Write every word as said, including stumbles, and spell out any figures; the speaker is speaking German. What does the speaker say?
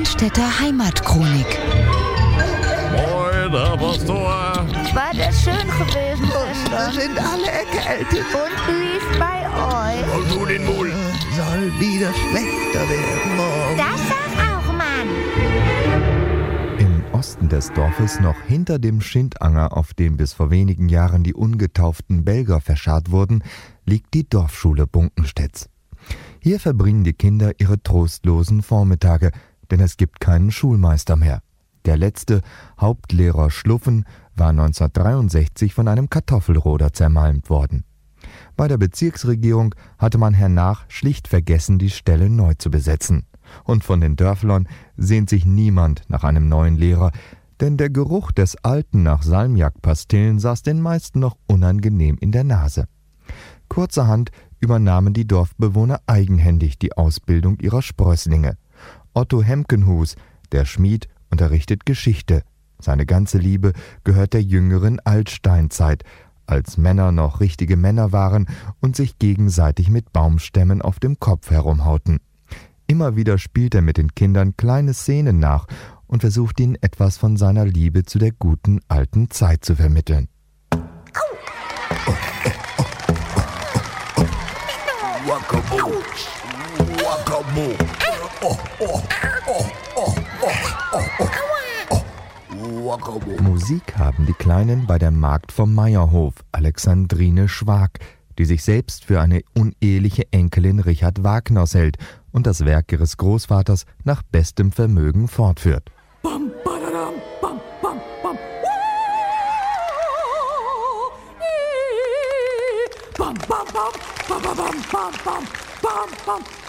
Brennstädter Heimatchronik. Moin, Herr Pastor. War das schön gewesen, Wir sind alle erkältet. und wie ist bei euch? Und du den Mund. Soll wieder schlechter werden morgen. Das sag auch, Mann. Im Osten des Dorfes, noch hinter dem Schindanger, auf dem bis vor wenigen Jahren die ungetauften Belger verscharrt wurden, liegt die Dorfschule Bunkenstedts. Hier verbringen die Kinder ihre trostlosen Vormittage, denn es gibt keinen Schulmeister mehr. Der letzte, Hauptlehrer Schluffen, war neunzehnhundertdreiundsechzig von einem Kartoffelroder zermalmt worden. Bei der Bezirksregierung hatte man hernach schlicht vergessen, die Stelle neu zu besetzen. Und von den Dörflern sehnt sich niemand nach einem neuen Lehrer, denn der Geruch des alten nach Salmiakpastillen saß den meisten noch unangenehm in der Nase. Kurzerhand übernahmen die Dorfbewohner eigenhändig die Ausbildung ihrer Sprösslinge. Otto Hemkenhus, der Schmied, unterrichtet Geschichte. Seine ganze Liebe gehört der jüngeren Altsteinzeit, als Männer noch richtige Männer waren und sich gegenseitig mit Baumstämmen auf dem Kopf herumhauten. Immer wieder spielt er mit den Kindern kleine Szenen nach und versucht ihnen etwas von seiner Liebe zu der guten alten Zeit zu vermitteln. Wakabo. Wakabo. Oh, oh, oh, oh, oh, oh, oh. Wakabo. Musik haben die Kleinen bei der Magd vom Meierhof, Alexandrine Schwag, die sich selbst für eine uneheliche Enkelin Richard Wagners hält und das Werk ihres Großvaters nach bestem Vermögen fortführt. Bam, badadam, bam, bam, bam. Bam, bam, bam, bam, bam, bam, bam, bam, bam.